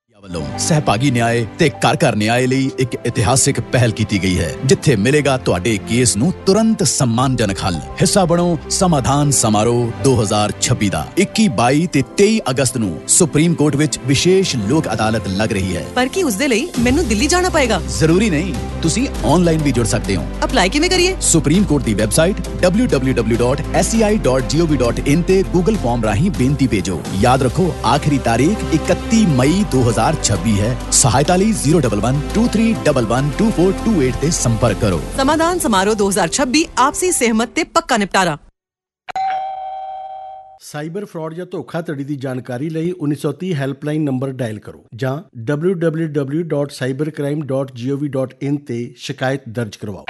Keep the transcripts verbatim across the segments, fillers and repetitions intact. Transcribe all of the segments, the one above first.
ਵੱਲੋਂ ਸਹਿਭਾਗੀ ਨਿਆਏ ਤੇ ਘਰ ਘਰ ਨਿਆਏ ਲਈ ਇੱਕ ਇਤਿਹਾਸਿਕ ਪਹਿਲ ਕੀਤੀ ਗਈ ਹੈ, ਜਿੱਥੇ ਮਿਲੇਗਾ ਤੁਹਾਡੇ ਕੇਸ ਨੂੰ ਤੁਰੰਤ ਸਨਮਾਨਜਨਕ ਹੱਲ। ਹਿੱਸਾ ਬਣੋ ਸਮਾਧਾਨ ਸਮਾਰੋਹ ਦੋ ਹਜ਼ਾਰ ਛੱਬੀ ਦਾ। ਇੱਕੀ, ਬਾਈ ਤੇ ਤੇਈ ਅਗਸਤ ਨੂੰ ਸੁਪਰੀਮ ਕੋਰਟ ਵਿੱਚ ਵਿਸ਼ੇਸ਼ ਲੋਕ ਅਦਾਲਤ ਲੱਗ ਰਹੀ ਹੈ। ਪਰ ਕੀ ਉਸ ਦੇ ਲਈ ਮੈਨੂੰ ਦਿੱਲੀ ਜਾਣਾ ਪਏਗਾ? ਜ਼ਰੂਰੀ ਨਹੀਂ, ਤੁਸੀਂ ਆਨਲਾਈਨ ਵੀ ਜੁੜ ਸਕਦੇ ਹੋ। ਅਪਲਾਈ ਕਿਵੇਂ ਕਰੀਏ? ਸੁਪਰੀਮ ਕੋਰਟ ਦੀ website W W W dot S E ਆਈ ਡਾਟ ਜੀ ਓ ਵੀ ਡਾਟ ਇਨ ਤੇ ਗੂਗਲ ਫਾਰਮ ਰਾਹੀਂ ਬੇਨਤੀ ਭੇਜੋ। ਯਾਦ ਰੱਖੋ, ਆਖਰੀ ਤਾਰੀਖ ਇਕੱਤੀ ਮਈ ਦੋ ਹਜ਼ਾਰ ਛੱਬੀ ਹੈ। ਸਹਾਇਤਾ ਲਈ zero double one two three double one two four two eight ਤੇ ਸੰਪਰਕ ਕਰੋ। ਸਮਾਧਾਨ ਸਮਾਰੋਹ ਦੋ ਹਜ਼ਾਰ ਛੱਬੀ, ਆਪਸੀ ਸਹਿਮਤ ਤੇ ਪੱਕਾ ਨਿਪਟਾਰਾ। ਸਾਈਬਰ ਫਰਾਡ ਜਾਂ ਧੋਖਾਧੜੀ ਦੀ ਜਾਣਕਾਰੀ ਲਈ ਉੱਨੀ ਸੌ ਤੀਹ ਹੈਲਪਲਾਈਨ ਨੰਬਰ ਡਾਇਲ ਕਰੋ ਜਾਂ W W W dot cyber crime dot ਜੀ ਓ ਵੀ ਡਾਟ ਇਨ ਤੇ ਸ਼ਿਕਾਇਤ ਦਰਜ ਕਰਵਾਓ।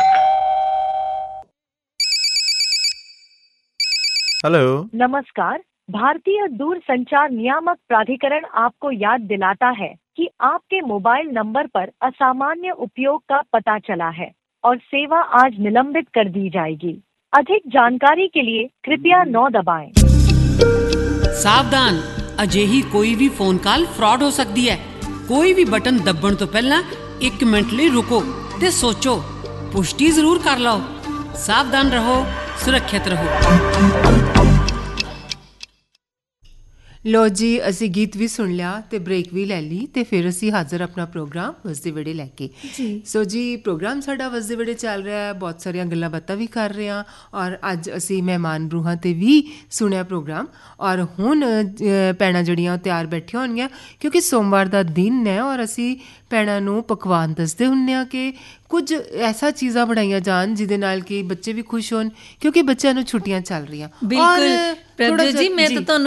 हेलो, नमस्कार। भारतीय दूरसंचार नियामक प्राधिकरण आपको याद दिलाता है कि आपके मोबाइल नंबर पर असामान्य उपयोग का पता चला है और सेवा आज निलंबित कर दी जाएगी। अधिक जानकारी के लिए कृपया नौ दबाएं। सावधान, अजिही कोई भी फोन कॉल फ्रॉड हो सकती है। कोई भी बटन दबण तो पहला एक मिनट लिए रुको ते सोचो, पुष्टि जरूर कर लो। सावधान रहो, सुरक्षित रहो। ਲੋ ਜੀ, ਅਸੀਂ ਗੀਤ ਵੀ ਸੁਣ ਲਿਆ ਤੇ ਬ੍ਰੇਕ ਵੀ ਲੈ ਲਈ ਤੇ ਫਿਰ ਅਸੀਂ ਹਾਜ਼ਰ ਆਪਣਾ ਪ੍ਰੋਗਰਾਮ ਵਸਦੇ ਵੇੜੇ ਲੈ ਕੇ। ਜੀ ਸੋ ਜੀ, ਪ੍ਰੋਗਰਾਮ ਸਾਡਾ ਵਸਦੇ ਵੇੜੇ ਚੱਲ ਰਿਹਾ ਹੈ, ਬਹੁਤ ਸਾਰੀਆਂ ਗੱਲਾਂ ਬਾਤਾਂ ਵੀ ਕਰ ਰਹੇ ਹਾਂ ਔਰ ਅੱਜ ਅਸੀਂ ਮਹਿਮਾਨ ਰੂਹਾਂ 'ਤੇ ਵੀ ਸੁਣਿਆ ਪ੍ਰੋਗਰਾਮ। ਔਰ ਹੁਣ ਭੈਣਾਂ ਜਿਹੜੀਆਂ ਉਹ ਤਿਆਰ ਬੈਠੀਆਂ ਹੋਣਗੀਆਂ ਕਿਉਂਕਿ ਸੋਮਵਾਰ ਦਾ ਦਿਨ ਹੈ ਔਰ ਅਸੀਂ ਭੈਣਾਂ ਨੂੰ ਪਕਵਾਨ ਦੱਸਦੇ ਹੁੰਦੇ ਹਾਂ ਕਿ ਕੁਝ ਐਸਾ ਚੀਜ਼ਾਂ ਬਣਾਈਆਂ ਜਾਣ ਜਿਹਦੇ ਨਾਲ ਕਿ ਬੱਚੇ ਵੀ ਖੁਸ਼ ਹੋਣ ਕਿਉਂਕਿ ਬੱਚਿਆਂ ਨੂੰ ਛੁੱਟੀਆਂ ਚੱਲ ਰਹੀਆਂ। ਬਿਲਕੁਲ ਪ੍ਰਭਜੋਤ ਜੀ, ਮੈਂ ਤਾਂ ਤੁਹਾਨੂੰ